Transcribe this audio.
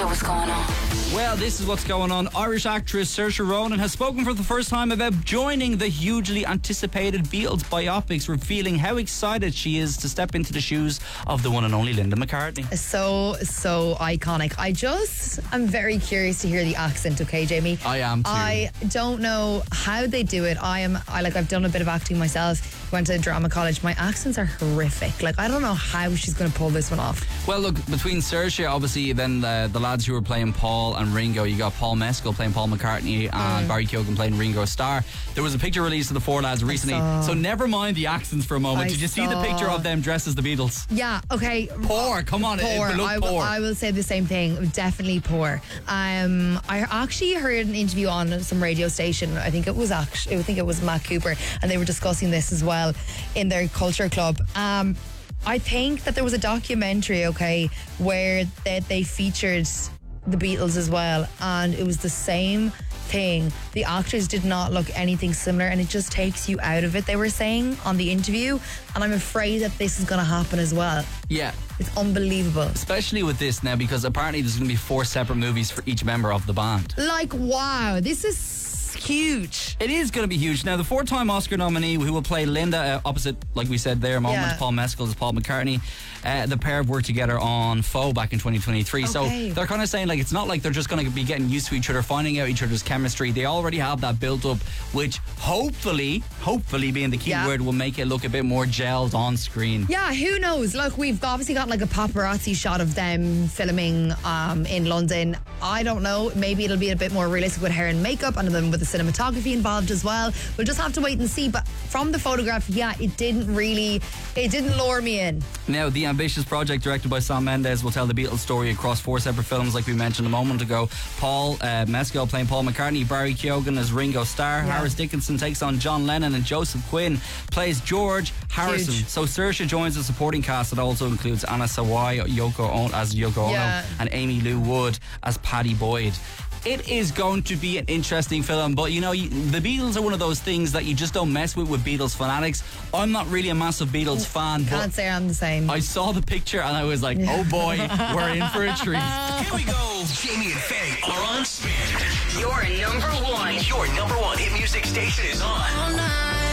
Saoirse, what's going on? Well, this is what's going on. Irish actress Saoirse Ronan has spoken for the first time about joining the hugely anticipated Beatles biopics, revealing how excited she is to step into the shoes of the one and only Linda McCartney. So iconic. I'm very curious to hear the accent, okay, Jamie? I am too. I don't know how they do it. I've done a bit of acting myself. Went to drama college. My accents are horrific. Like, I don't know how she's going to pull this one off. Well, look, between Saoirse, obviously, then the lads who were playing Paul and Ringo, you got Paul Mescal playing Paul McCartney and Barry Keoghan playing Ringo Starr. There was a picture released of the four lads recently, so never mind the accents for a moment. Did you see the picture of them dressed as the Beatles? Yeah, okay. Poor, come on, poor. It looked poor. I will say the same thing, definitely poor. I actually heard an interview on some radio station. I think it was Matt Cooper, and they were discussing this as well in their Culture Club. I think that there was a documentary, okay, where they featured the Beatles as well, and it was the same thing. The actors did not look anything similar, and it just takes you out of it, they were saying on the interview, and I'm afraid that this is going to happen as well. Yeah. It's unbelievable. Especially with this now, because apparently there's going to be 4 separate movies for each member of the band. Like, wow, this is huge. It is going to be huge. Now, the 4-time Oscar nominee who will play Linda opposite, like we said there a moment, Paul Mescal as Paul McCartney. The pair have worked together on Foe back in 2023. Okay. So they're kind of saying, like, it's not like they're just going to be getting used to each other, finding out each other's chemistry. They already have that built up, which hopefully being the key word, will make it look a bit more gelled on screen. Yeah, who knows? Look, we've obviously got like a paparazzi shot of them filming in London. I don't know. Maybe it'll be a bit more realistic with hair and makeup, and then with the cinematography involved as well. We'll just have to wait and see. But from the photograph, it didn't lure me in. Now, the ambitious project directed by Sam Mendes will tell the Beatles story across 4 separate films, like we mentioned a moment ago. Paul Mescal playing Paul McCartney, Barry Keoghan as Ringo Starr, Harris Dickinson takes on John Lennon, and Joseph Quinn plays George Harrison. Huge. So Saoirse joins the supporting cast that also includes Anna Sawai as Yoko Ono and Amy Lou Wood as Paddy Boyd. It is going to be an interesting film, but you know, the Beatles are one of those things that you just don't mess with Beatles fanatics. I'm not really a massive Beatles fan. Can't say I'm the same. I saw the picture and I was like, oh boy, we're in for a treat. Here we go. Jamie and Faye are on Spin. Your number one hit music station is on. All night.